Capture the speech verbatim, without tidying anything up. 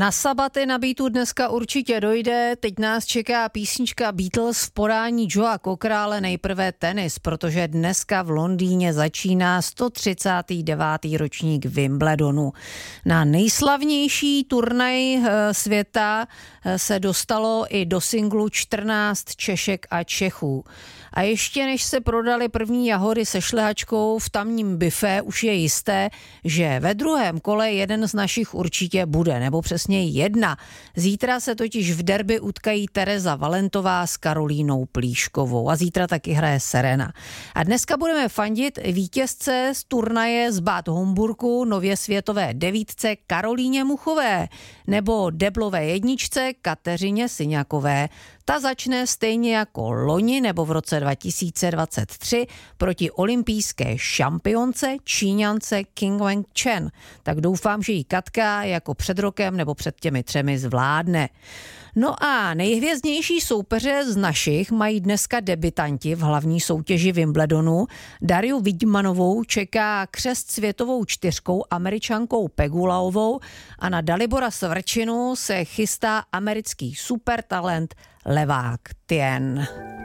Na sabaty na Beatu dneska určitě dojde, teď nás čeká písnička Beatles v podání Joea Cockera, ale nejprve tenis, protože dneska v Londýně začíná sto třicátý devátý ročník Wimbledonu. Na nejslavnější turnaj světa se dostalo i do singlu čtrnáct Češek a Čechů. A ještě než se prodali první jahody se šlehačkou v tamním bifé, už je jisté, že ve druhém kole jeden z našich určitě bude, nebo přesně jedna. Zítra se totiž v derby utkají Tereza Valentová s Karolínou Plíškovou a zítra taky hraje Serena. A dneska budeme fandit vítězce z turnaje z Bad Homburku, nově světové devítce Karolíně Muchové, nebo deblové jedničce Kateřině Syňakové. Ta začne stejně jako loni nebo v roce dva tisíce dvacet tři proti olympijské šampionce Číňance Qing Wang Chen. Tak doufám, že jí Katka jako před rokem nebo před těmi třemi zvládne. No a nejhvězdnější soupeře z našich mají dneska debutanti v hlavní soutěži Wimbledonu. Dariu Vidmanovou čeká křest světovou čtyřkou Američankou Pegulaovou a na Dalibora Svrčinu se chystá americký supertalent Levák Tien.